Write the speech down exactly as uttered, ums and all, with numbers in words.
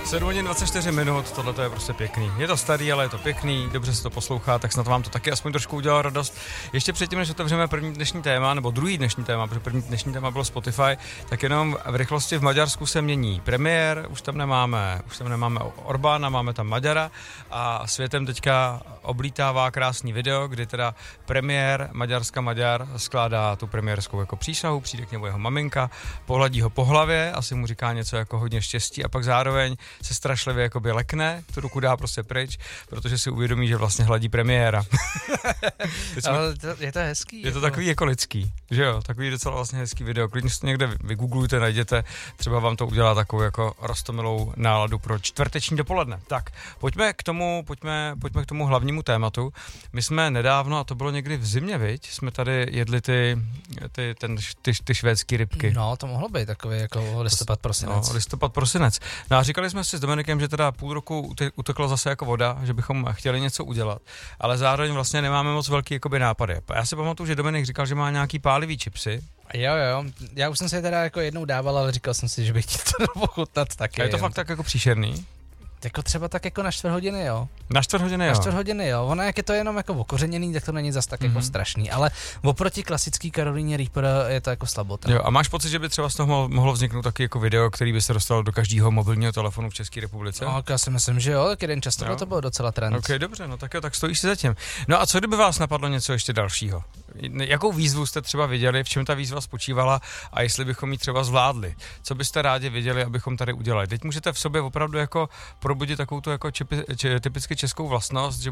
sedm hodin dvacet čtyři minut, tohle to je prostě pěkný. Je to starý, ale je to pěkný, dobře se to poslouchá, tak snad vám to taky aspoň trošku udělalo radost. Ještě předtím, než otevřeme první dnešní téma, nebo druhý dnešní téma, protože první dnešní téma bylo Spotify, tak jenom v rychlosti v Maďarsku se mění premiér, už tam nemáme, už tam nemáme Orbána, máme tam Maďara a světem teďka oblítává krásný video, kdy teda premiér Maďarska Maďar skládá tu premiérskou jako přísahu, přijde k němu jeho maminka, pohladí ho po hlavě, asi mu říká něco jako hodně štěstí a pak zároveň se strašlivě jakoby lekne, tu ruku dá prostě pryč, protože si uvědomí, že vlastně hladí premiéra. jsme... Ale to, je to hezký. Je to takový jako lidský, že jo, takový docela vlastně hezký video, klidně si to někde vygooglujte, najděte, třeba vám to udělá takovou jako roztomilou náladu pro čtvrteční dopoledne. Tak, pojďme k tomu, pojďme, pojďme k tomu hlavnímu tématu. My jsme nedávno, a to bylo někdy v zimě, viď, jsme tady jedli ty, ty, ten, ty, ty švédský rybky. No, to mohlo být takový jako listopad prosinec. No, listopad prosinec. No a říkali jsme si s Dominikem, že teda půl roku uteklo zase jako voda, že bychom chtěli něco udělat, ale zároveň vlastně nemáme moc velký jakoby nápady. Já si pamatuju, že Dominik říkal, že má nějaký pálivý čipsy. Jo, jo, já už jsem se teda jako jednou dával, ale říkal jsem si, že bych chtěl to pochutnat taky. A je to fakt tak jako příšerný? Jako třeba tak jako na čtvrt hodiny, jo. Na čtvrt hodiny, jo. Na čtvrt hodiny, jo. Ono, jak je to jenom jako okořeněný, tak to není zas tak mm-hmm. jako strašný, ale oproti klasický Karolíně Reaper je to jako slabota. Jo, a máš pocit, že by třeba z toho mohlo vzniknout taky jako video, který by se dostal do každého mobilního telefonu v České republice? No, já si myslím, že jo, tak jeden čas to bylo docela trend. Ok, dobře, no tak jo, tak stojíš si za tím. No a co kdyby vás napadlo něco ještě dalšího? Jakou výzvu jste třeba viděli, v čem ta výzva spočívala a jestli bychom ji třeba zvládli? Co byste rádi viděli, abychom tady udělali? Teď můžete v sobě opravdu jako probudit takovou tu jako čepi, če, typicky českou vlastnost, že